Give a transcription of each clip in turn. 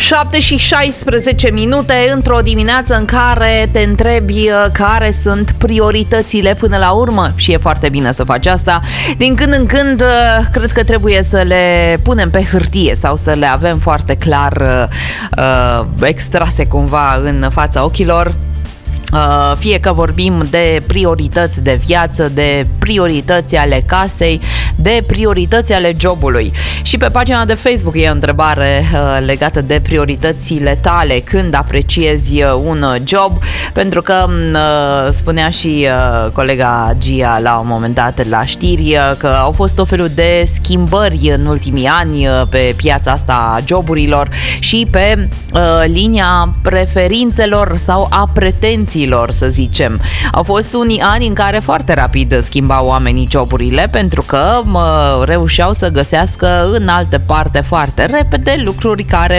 7 și 16 minute într-o dimineață în care te întrebi care sunt prioritățile până la urmă și e foarte bine să faci asta. Din când în când cred că trebuie să le punem pe hârtie sau să le avem foarte clar extrase cumva în fața ochilor. Fie că vorbim de priorități de viață, de priorități ale casei, de priorități ale jobului. Și pe pagina de Facebook e o întrebare legată de prioritățile tale când apreciezi un job, pentru că spunea și colega Gia la un moment dat la știri că au fost o felul de schimbări în ultimii ani pe piața asta a joburilor și pe linia preferințelor sau a pretențiilor, să zicem. Au fost unii ani în care foarte rapid schimbau oamenii joburile pentru că reușeau să găsească în alte parte foarte repede lucruri care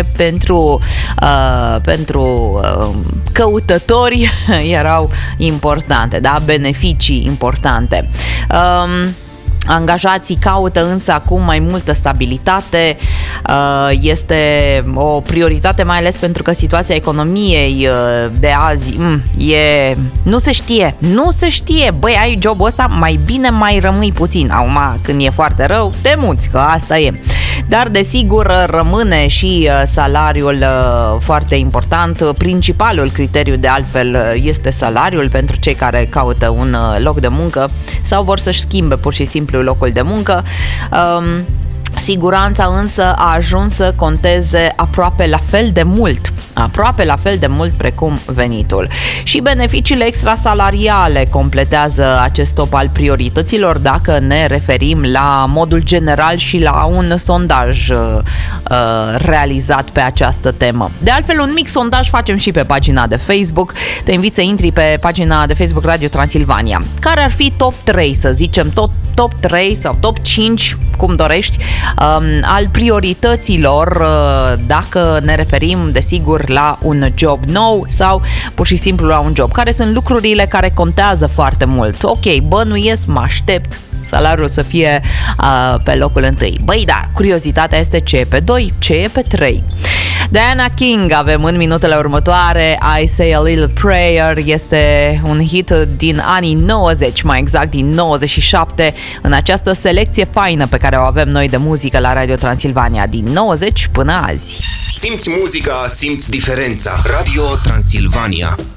pentru căutători erau importante, da? Beneficii importante. Angajații caută însă acum mai multă stabilitate, este o prioritate mai ales pentru că situația economiei de azi nu se știe, băi, ai jobul ăsta, mai bine mai rămâi puțin, acum când e foarte rău te muți, că asta e. Dar desigur rămâne și salariul foarte important, principalul criteriu de altfel este salariul pentru cei care caută un loc de muncă sau vor să-și schimbe pur și simplu locul de muncă. Siguranța însă a ajuns să conteze aproape la fel de mult precum venitul. Și beneficiile extrasalariale completează acest top al priorităților dacă ne referim la modul general și la un sondaj realizat pe această temă. De altfel, un mic sondaj facem și pe pagina de Facebook. Te invit să intri pe pagina de Facebook Radio Transilvania. Care ar fi top 3, să zicem, top 3 sau top 5, cum dorești, al priorităților dacă ne referim, desigur, la un job nou sau pur și simplu la un job. Care sunt lucrurile care contează foarte mult? Ok, bănuiesc, mă aștept salariul să fie pe locul 1. Băi, da, curiozitatea este ce e pe 2, ce e pe 3. Diana King avem în minutele următoare. I Say a Little Prayer este un hit din anii 90, mai exact din 97, în această selecție faină pe care o avem noi de muzică la Radio Transilvania din 90 până azi. Simți muzica, simți diferența. Radio Transilvania.